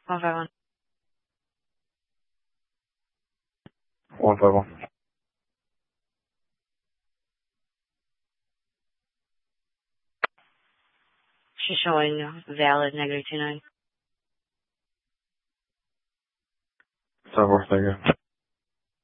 151. 151. She's showing valid -29. So, thank you.